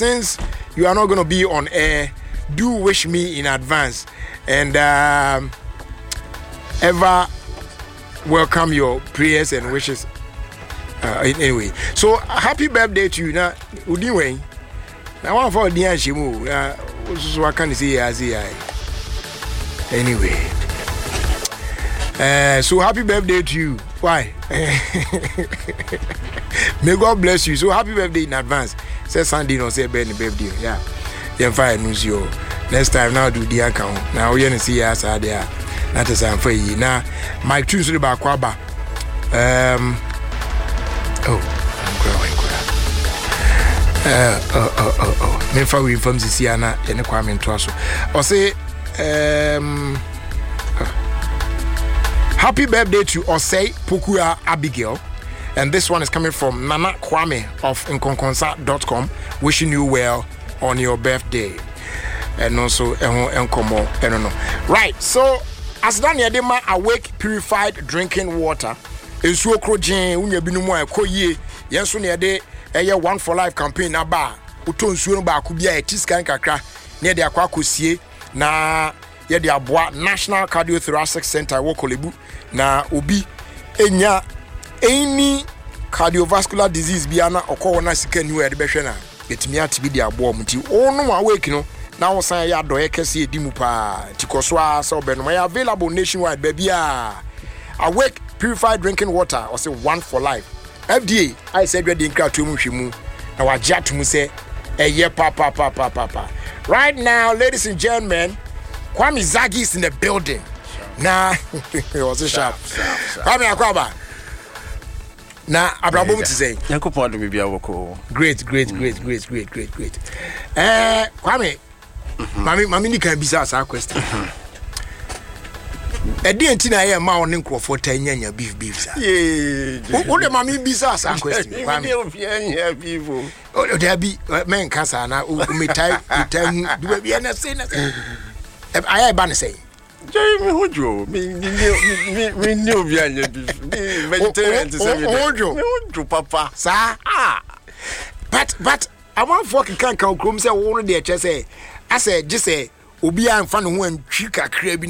since you are not going to be on air, do wish me in advance and ever welcome your prayers and wishes. Anyway, so happy birthday to you. Now, Udiway. Now, one for the Ashimu. So I can see as anyway. So happy birthday to you. Why? May God bless you. So happy birthday in advance. Say Sunday, no say birthday. Yeah. Then fire news you. Next time now do the account. Now we gonna see us out there. That is for you. Now Mike choose the back kwaba. Me fa we from Sisiana ene Kwame Ntoaso. Or say happy birthday to Osei Pokua Abigail. And this one is coming from Nana Kwame of Nkonkonsa.com. Wishing you well on your birthday. And also Nkomo. I don't know. Right, so as Daniel Dema awake purified drinking water. Ensuo krojen unya binumu ekoye yenso ne de eye one for life campaign na ba uto nsuo no ba ko bia etiskan kakra ne de akwa kosie na ye de aboa National Cardiothoracic Center wo Kolebu na obi enya any cardiovascular disease bia na okwo na sika ni we de behwe na etimi atibi de aboa mti onu awake no na wo san ya do ye kese edimu pa tikoso a so be no ya available nationwide ba bia awake purified drinking water or say one for life. FDA I said we dey nkra to mu hwemu na wagya to mu say eye pa. Right now, ladies and gentlemen, Kwame Zagi is in the building. Nah, it was a sharp. Kwame Akwaba. Nah, Abrabom to say. Yankopon do bia woko. Great. Kwame. Mami ni kan bisa sa question. Edi entina ye ma on nkrofo tanyanya beef sa. O de mami bisa sa question. Mami obianya beef. O de bi men kasa na o metai do bia na say na. Aya ba na say. Jay me hojo. Me ni obianya beef. Me vegetarian to say me. Hojo papa. Sa But I want for kan krom say wo no de che say. I say just say obi an fa no ho antwi kakra bi